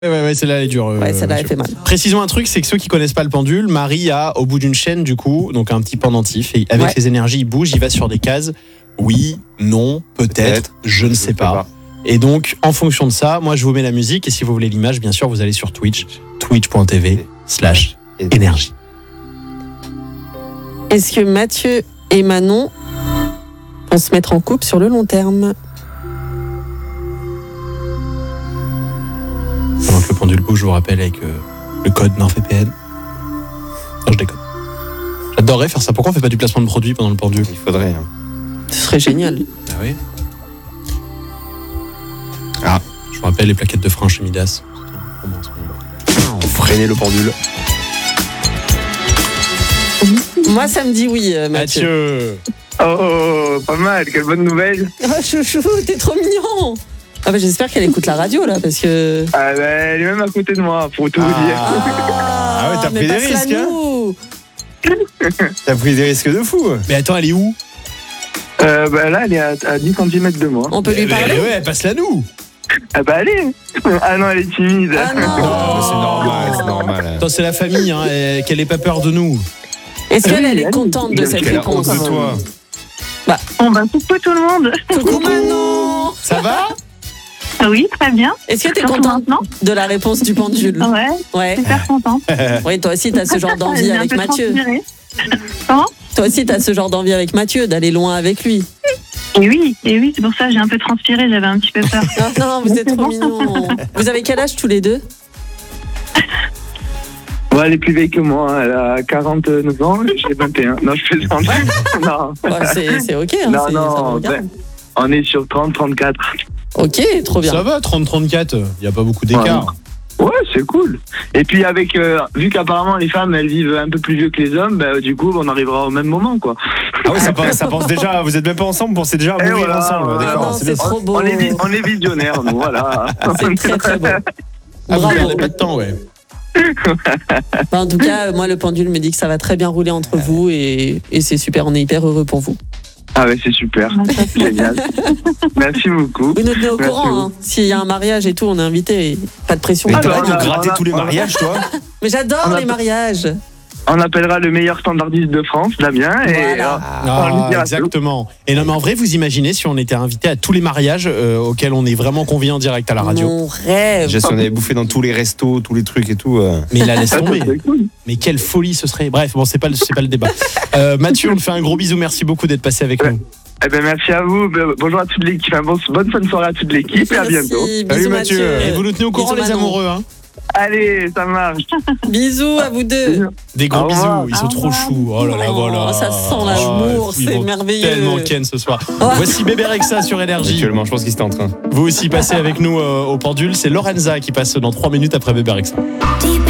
Ouais, celle-là elle est dure. Ouais, celle-là elle fait mal. Précisons un truc, c'est que ceux qui connaissent pas le pendule, Marie a au bout d'une chaîne du coup, donc un petit pendentif, et avec les énergies il bouge, il va sur des cases. Oui, non, peut-être, je ne sais pas. Et donc en fonction de ça, moi je vous mets la musique et si vous voulez l'image, bien sûr, vous allez sur Twitch, twitch.tv/énergie. Est-ce que Mathieu et Manon vont se mettre en couple sur le long terme? Pendant que le pendule bouge, je vous rappelle avec le code NordVPN. Non, je déconne. J'adorerais faire ça. Pourquoi on fait pas du placement de produit pendant le pendule? Il faudrait. Hein. Ce serait génial. Ah oui. Ah, je vous rappelle les plaquettes de frein chez Midas. Freiner le pendule. Moi, ça me dit oui, Mathieu. Oh, pas mal, quelle bonne nouvelle. Oh, chouchou, t'es trop mignon. Ah bah, j'espère qu'elle écoute la radio là, parce que... Ah bah, elle est même à côté de moi, pour tout vous dire. Ah ouais, t'as pris des risques, hein. T'as pris des risques de fou. Mais attends, elle est où? Bah là, elle est à 10 cm de moi. On peut lui parler? Ouais, passe-la nous. Ah bah allez. Ah non, elle est timide. Ah non. C'est normal. Attends, c'est la famille, hein, qu'elle ait pas peur de nous. Est-ce qu'elle est contente de cette réponse? De toi. Bon, coucou tout le monde. Coucou Manon. Ça va? Oui, très bien. Est-ce que t'es Surtout contente maintenant. de la réponse du pendule? Ouais, super contente. Oui, toi aussi t'as ce genre d'envie J'ai un avec peu Mathieu. transpiré. Comment? Toi aussi t'as ce genre d'envie avec Mathieu, d'aller loin avec lui. Et oui, c'est pour ça que j'ai un peu transpiré, j'avais un petit peu peur. Non, vous êtes trop mignons. Vous avez quel âge tous les deux? Ouais, elle est plus vieille que moi, elle a 49 ans, j'ai 21. Non, je plaisante. Non. Ouais, c'est ok, hein, ça me regarde. On est sur 30, 34. Ok, trop bien. Ça va, 30-34, il n'y a pas beaucoup d'écart. Ouais, c'est cool. Et puis avec, vu qu'apparemment les femmes elles vivent un peu plus vieux que les hommes, bah, du coup on arrivera au même moment quoi. Ah oui, ça pense déjà, vous êtes même pas ensemble, pensez déjà à mourir ensemble. D'accord, c'est trop beau. On est visionnaires, nous, voilà. C'est très très beau. Ah, vous Bravo. perdez pas de temps, ouais. En tout cas, moi le pendule me dit que ça va très bien rouler entre vous et c'est super, on est hyper heureux pour vous. Ah ouais, c'est super, génial. Merci beaucoup. Vous nous tenez au courant, hein. S'il y a un mariage et tout, on est invité. Pas de pression. Mais Ah, t'arrêtes bah, de gratter on a- tous les mariages, toi. Mais j'adore les mariages. On appellera le meilleur standardiste de France, Damien, et Voilà. on lui dira tout. Exactement. Et non, mais en vrai, vous imaginez si on était invité à tous les mariages auxquels on est vraiment conviés en direct à la radio. Mon rêve. Déjà, si on avait bouffé dans tous les restos, tous les trucs et tout. Mais là, laisse Ah, ça tomber. serait cool. Mais quelle folie ce serait. Bref, bon, c'est pas le débat. Mathieu, on te fait un gros bisou. Merci beaucoup d'être passé avec nous. Eh ben merci à vous, bonjour à toute l'équipe, bonne fin de soirée à toute l'équipe et à bientôt. Merci. Salut, Bisous Mathieu. Mathieu. Et vous nous tenez au courant, Bisous, les Manon. amoureux. Hein. Allez, ça marche. Bisous à vous deux. Des gros Au revoir. bisous. Ils sont trop revoir. choux. Oh là là, voilà. Ça sent l'amour, Ils c'est vont merveilleux. Tellement ken ce soir. Voici Bébé Rexha sur Énergie. Actuellement, je pense qu'il était en train. Vous aussi passez avec nous au pendule. C'est Lorenza qui passe dans 3 minutes après Bébé Rexha. Deep